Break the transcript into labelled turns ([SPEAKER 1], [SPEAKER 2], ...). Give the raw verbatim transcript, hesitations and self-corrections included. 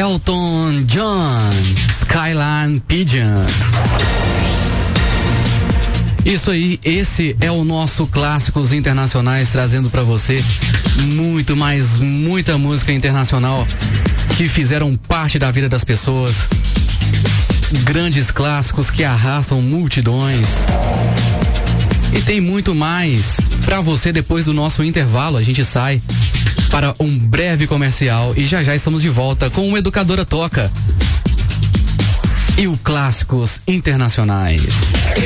[SPEAKER 1] Elton John, Skyline Pigeon. Isso aí, esse é o nosso Clássicos Internacionais, trazendo pra você muito, mais muita música internacional que fizeram parte da vida das pessoas. Grandes clássicos que arrastam multidões. E tem muito mais pra você depois do nosso intervalo. A gente sai para um breve comercial e já já estamos de volta com o Educadora Toca e o Clássicos Internacionais.